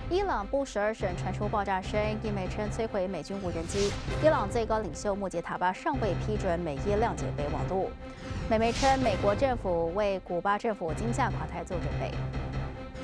伊朗布什尔省传出爆炸声，英媒称摧毁美军无人机。伊朗最高领袖穆杰塔巴尚未批准美伊谅解备忘录。美媒称，美国政府为古巴政府惊吓垮台做准备。